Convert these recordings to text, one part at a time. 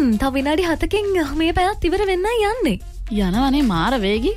තව විනාඩි 7කින් මේ පැයත් ඉවර වෙන්න යන්නේ. යනවනේ මාර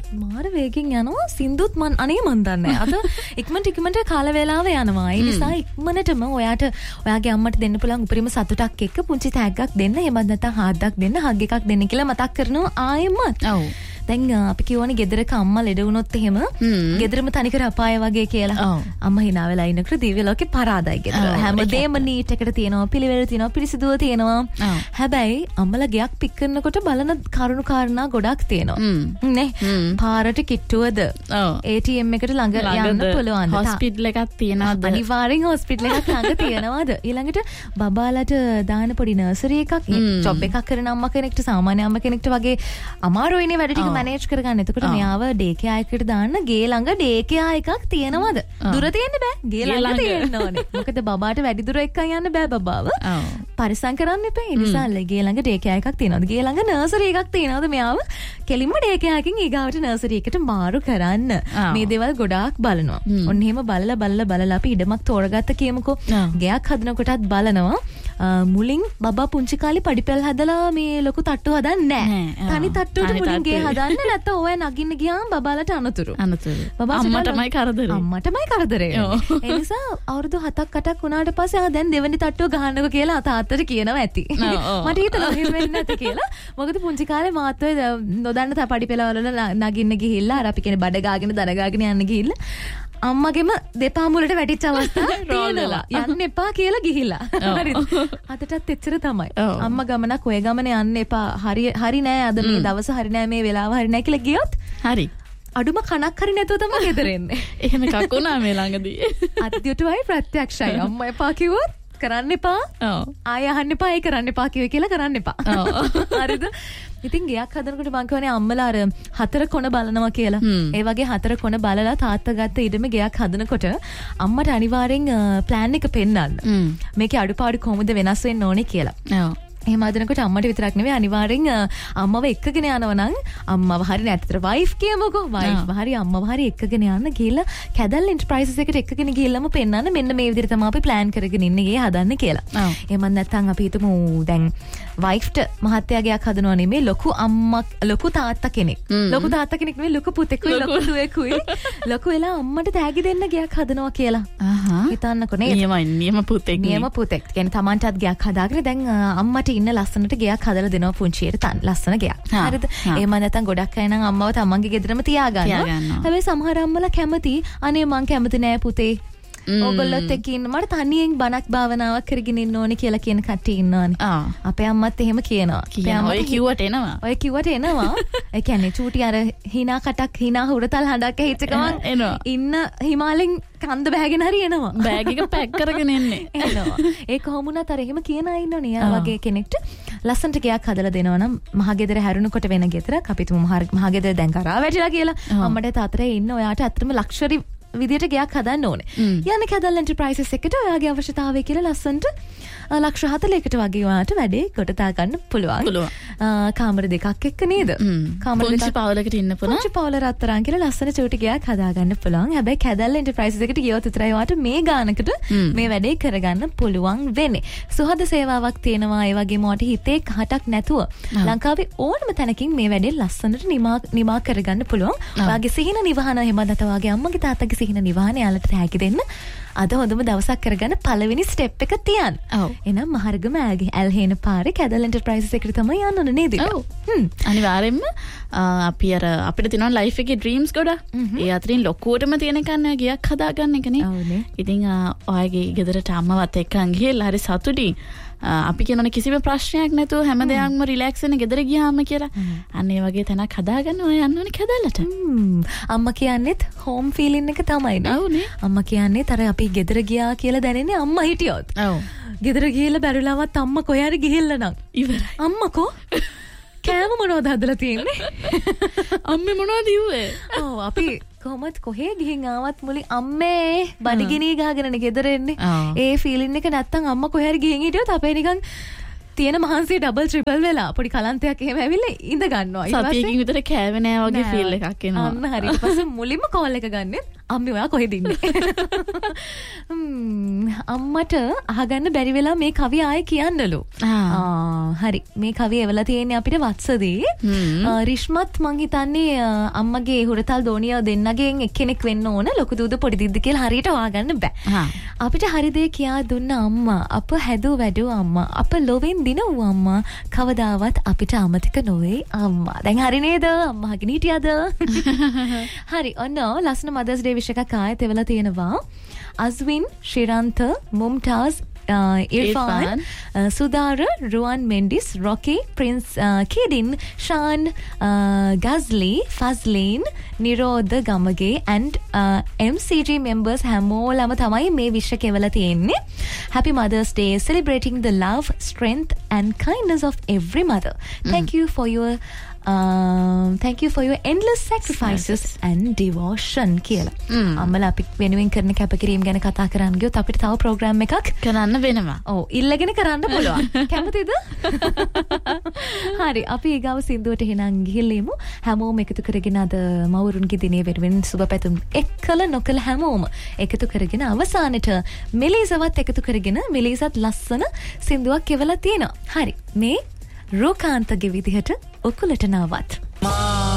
වේගින් යනවා. සින්දුත් අනේ මන් දන්නේ. අද ඉක්මනට කාල වේලාව යනවා. ඒ නිසා ඉක්මනටම ඔයාගේ අම්මට දෙන්න පුළුවන් උපරිම සතුටක් එක්ක පුංචි තෑග්ගක් දෙන්න. එහෙම නැත්නම් හාද්දක් දෙන්න, හග් එකක් දෙන්න කියලා මතක් කරනවා ආයෙමත්. ඔව්. දැන් අපි කියවනේ ගෙදරක අම්මා ලෙඩ වුණොත් එහෙම ගෙදරම තනිකර අපාය වගේ කියලා. අම්මා hina වෙලා ඉන්නකොට දිව්‍ය ලෝකේ පරාදයි ගෙදර. හැමදේම නීට් එකට තියෙනවා, පිළිවෙල තියෙනවා, පිරිසිදුව තියෙනවා. හැබැයි අම්මලා ගයක් පික් කරනකොට බලන කරුණු කාරණා ගොඩක් තියෙනවා. නේ? පාරට කිට්ටුවද? ATM එකට ළඟ යන්න පුළුවන්ද? හොස්පිටල් එකක් තියනවද? අනිවාර්යෙන් හොස්පිටල් එකක් ළඟ තියනවද? ඊළඟට බබාලට දාන පොඩි නර්සරි එකක්, ජොබ් එකක් කරන අම්මා කෙනෙක්ට, සාමාන්‍ය අම්මා කෙනෙක්ට වගේ අමාරුයිනේ වැඩ ටික මැනේජ් කරගන්න. එතකොට මෙයාව ඩේකේ ආයකට දාන්න ගේ ළඟ ඩේකේ ආයකක් තියෙනවද? දුර තියෙන්න බෑ. ගේ ළඟ තියෙන්න ඕනේ. මොකද බබාට වැඩි දුර එක්කන් යන්න බෑ බබාව. පරිස්සම් කරන්න එපා. ඒ නිසා ගේ ළඟ ඩේකේ ආයකක් තියෙනවද? ගේ ළඟ නර්සරි එකක් තියෙනවද? මෙයාව කෙලින්ම ඩේකේ ආයකින් ඊගාවට නර්සරි එකට මාරු කරන්න. මේ දේවල් ගොඩාක් බලනවා. ඔන්න එහෙම බලලා අපි ඉඩමක් තෝරගත්ත කියමුකෝ. ගයක් හදනකොටත් බලනවා. මුලින් බබා පුංචි කාලේ පඩිපෙල් හදලා මේ ලොකු තට්ටු හදන්නේ නැහැ. තනි තට්ටුවට මුලින් ගේ හදන්න නැත්නම් ඔය නගින්න ගියාම බබාලට අනතුරු. අම්මටමයි කරදරේ. ඒ නිසා අවුරුදු 7-8ක් වුණාට පස්සේ දැන් දෙවෙනි තට්ටුව ගහන්නකෝ කියලා තාත්තට කියනවා ඇති. මට හිතෙනවා එහෙම වෙන්නේ නැති කියලා. මොකද පුංචි කාලේ මාත් ඔය නොදන්න පඩිපෙළ වල නගින්න ගිහිල්ලා අර අපි කියන්නේ බඩ ගාගෙන දන ගාගෙන යන්න ගිහිල්ලා අම්මගෙම දෙපා මුලට වැටිච්ච අවස්ථා තියෙනවා. යන්න එපා කියලා ගිහිල්ලා. හරිද? අදටත් එච්චර තමයි. අම්මා ගමනක් ඔය ගමන යන්න එපා. හරි නෑ අද මේ දවස හරි නෑ මේ වෙලාව හරි නෑ කියලා ගියොත් හරි. අඩුම කණක් හරි නැතුව තමයි ගෙදර එන්නේ. එහෙම එකක් වුණා මේ ළඟදී. අද්‍යුටවයි ප්‍රත්‍යක්ෂයි. අම්මා එපා කිව්වොත් කරන්න එපා. ආය අහන්න එපා. ඒ කරන්න එපා කිව්වේ කියලා කරන්න එපා. හරිද? ඉතින් ගයක් හදනකොට මං කියවනේ අම්මලා අර 4 කොන බලනවා කියලා. ඒ වගේ 4 කොන බලලා තාත්තා ගත්ත ඉඩම ගයක් හදනකොට අම්මට අනිවාර්යෙන් ප්ලෑන් එක පෙන්නන්න. මේකේ අඩුපාඩු කොහොමද වෙනස් වෙන්න ඕනේ කියලා. එහෙම හදනකොට අම්මට විතරක් නෙවෙයි අනිවාර්යෙන් අම්මව එක්කගෙන යනවා නම් අම්මව හරි නැත්තර වයිෆ් කියමුකෝ. වයිෆ් හරි අම්මව හරි එක්කගෙන යන්න ගිහලා කැදල් එන්ටර්ප්‍රයිසස් එකට එක්කගෙන ගිහලාම පෙන්නන්න මෙන්න මේ විදිහට තමයි අපි ප්ලෑන් කරගෙන ඉන්නේ ගේ හදන්න කියලා. එහෙම නැත්නම් අපි හිතමු දැන් වයිෆ්ට මහත්තයාගේක් හදනවා නෙමෙයි ලොකු තාත්තා කෙනෙක්. ලොකු තාත්තා කෙනෙක් නෙමෙයි ලොකු පුතෙකුයි ලොකු දුවෙකුයි ලොකු වෙලා අම්මට තෑගි දෙන්න ගයක් හදනවා කියලා. හිතන්නකෝ නේද? නියම පුතෙක්. කියන්නේ Tamanටත් ගයක් හදාගෙන දැන් අම්මට ඉන්න ලස්සනට ගයක් හදලා දෙනවා පුංචියට ලස්සන ගයක්. හරිද? එහෙම නැත්නම් ගොඩක් අය නම් අම්මව තමන්ගේ ගෙදරම තියාගන්නවා. හැබැයි සමහර අම්මලා කැමති අනේ මං කැමති නෑ පුතේ. ඔයගොල්ලොත් එක්ක ඉන්න මට තනියෙන් බණක් භාවනාවක් කරගෙන ඉන්න ඕනේ කියලා කියන කට්ටිය ඉන්නවනේ. අපේ අම්මත් එහෙම කියනවා. ඔය කිව්වට එනවා. ඒ කියන්නේ චූටි අර hina කටක් hina හුරතල් හඬක් ඇහිච්ච ගමන් ඉන්න හිමාලෙන් කන්ද බෑගෙන හරි එනවා. බෑග් එක පැක් කරගෙන එන්නේ. එනවා. ඒ කොහොම වුණත් අර එහෙම කියන අය ඉන්නෝනේ. යා වගේ කෙනෙක්ට ලස්සනට ගයක් හදලා දෙනවා නම් මහගෙදර හැරුණකොට වෙන ගෙදරක් අපි තුමු මහගෙදර දැන් කරා වැටිලා කියලා අම්මට තාත්තට ඉන්න ඔයාට අත්‍තරම ලක්ෂරි විදියට ගයක් හදන්න ඕනේ. යන්නේ කැදල් එන්ටර්ප්‍රයිසස් එකට ඔයාගේ අවශ්‍යතාවය කියලා ලස්සනට ලක්ෂ 40කට වගේ ඔයාට වැඩේ කොට තා ගන්න පුළුවන්. කාමර දෙකක් එක්ක නේද? කාමර දෙකක් පුංචි පවුලකට ඉන්න පුළුවන්. පුංචි පවුල රත්තරන් කියලා ලස්සන චූටි ගයක් හදා ගන්න පුළුවන්. හැබැයි කැදල් එන්ටර්ප්‍රයිසස් එකට ගියොත් විතරයි ඔයාට මේ ගානකට මේ වැඩේ කරගන්න පුළුවන් වෙන්නේ. සුහද සේවාවක් තියෙනවා. ඒ වගේම ඔයාට හිතේ කහටක් නැතුව ලංකාවේ ඕනම තැනකින් මේ වැඩේ ලස්සනට නිමා කරගන්න පුළුවන්. ඔයාගේ සිහින නිවහන එහෙම නැත්නම් ඔයාගේ අම්මගේ තාත්තගේ සිහින නිවහන යාලට තෑගි දෙන්න. අද හොඳම දවසක් කරගන්න පළවෙනි ස්ටෙප් එක තියන්න. එහෙනම් මහර්ගම ඇල්හේන පාරේ කැදල් එන්ටර්ප්‍රයිසස් එකට තමයි යන්න ඕනේ නේද? අනිවාර්යෙන්ම අපි අපිට තියෙනවා ලයිෆ් එකේ ඩ්‍රීම්ස් ගොඩක්. ඒ අතරින් ලොකුවටම තියෙන කන්නේ ගියක් හදාගන්න එකනේ. ඉතින් ඔයගේ ගෙදරට අම්මවත් එක්කන් ගිහලා හරි සතුටින් අපි කියනනේ කිසිම ප්‍රශ්නයක් නැතුව හැම දෙයක්ම රිලැක්ස් වෙන ගෙදර ගියාම කියලා. අන්න ඒ වගේ තැනක් හදාගන්න ඔය යන්න ඕනේ කැදල්ලට. අම්මා කියන්නේත් හෝම් ෆීලින් එක තමයි නේ. අම්මා කියන්නේ තර අපි ගෙදර ගියා කියලා දැනෙන්නේ අම්මා හිටියොත්. ගෙදර ගිහලා බැරිලාවත් අම්මා කොහේ හරි ගිහිල්ලා නම් ඉවරයි. අම්මකෝ කෑම මොනවද හදලා තියෙන්නේ? අම්මේ මොනවද ඉව්වේ? අපි කොහොමද කොහේ ගිහින් ආවත් මුලින් අම්මේ බඩගිනී ගහගෙනනේ ගෙදර එන්නේ. ඒ ෆීලින් එක නැත්තම් අම්මා කොහේ හරි ගිහින් හිටියොත් අපේ නිකන් තියෙන මහන්සිය ඩබල් ට්‍රිපල් වෙලා පොඩි කලන්තයක් එහෙම ඇවිල්ලා ඉඳ ගන්නවා. සතියකින් විතර කෑවේ නෑ වගේ ෆීල් එකක් එනවා. අන්න හරි. ඊට පස්සේ මුලින්ම කෝල් එක ගන්නෙත් අම්මේ ඔයා කොහෙද ඉන්නේ? අම්මට අහගන්න බැරි වෙලා මේ කවිය ආයේ කියන්නලු. හරි. මේ කවිය එවලා තියෙන්නේ අපිට වත්සදී. රිෂ්මත් මං හිතන්නේ අම්මගේ හුරතල් දෝනිය දෙන්නගෙන් එක්කෙනෙක් වෙන්න ඕන. ලොකු දූද පොඩි දිද්ද කියලා හරියට හොයාගන්න බෑ. අපිට හරි දේ කියා දුන්න අම්මා, අප හැදූ වැඩූ අම්මා, අප ලොවෙන් දිනවූ අම්මා, කවදාවත් අපිට අමතක නොවේ අම්මා. දැන් හරි නේද? අම්මා හගෙන හිටියද? හරි. ඔන්න ලස්සන මදර්ස් ඩේ විශ් එකක් ආයෙත් එවලා තියෙනවා. අස්වින්, ශ්‍රීරන්ත, මුම්තාස්, ඉර්ෆාන්, සුදාර, රුවන් මෙන්ඩිස්, රොකි, ප්‍රින්ස් කිඩින්, ෂාන්, ගස්ලි, ෆස්ලීන්, නිරෝධ ගමගේ and MCG members හැමෝලම තමයි මේ විශ් එක එවලා තියෙන්නේ. Happy Mother's Day, celebrating the love, strength and kindness of every mother. Thank you for your endless sacrifices and devotion කියලා. අම්මලා අපි වෙනුවෙන් කරන කැපකිරීම ගැන කතා කරන්න ගියොත් අපිට තව ප්‍රෝග්‍රෑම් එකක් කරන්න වෙනවා. ඔව් ඉල්ලගෙන කරන්න පුළුවන්. කැමතිද? හරි අපි ඊගාව සින්දුවට එහෙනම් ගිහිල්ලෙමු. හැමෝම එකතු කරගෙන අද මවුරුන්ගේ දිනේ වෙනුවෙන් සුබ පැතුම් එක්කල නොකල හැමෝම එකතු කරගෙන අවසානට මෙලීසවත් එකතු කරගෙන මෙලීසත් ලස්සන සින්දුවක් එවලා තියෙනවා. හරි මේ රෝකාන්තගේ විදිහට ඔකුලට නාවත්